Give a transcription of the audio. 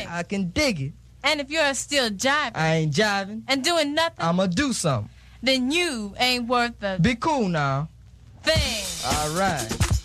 I can dig it. And if you're still jiving. I ain't jiving. And doing nothing. I'ma do something. Then you ain't worth a... Be cool now. Thing. All right.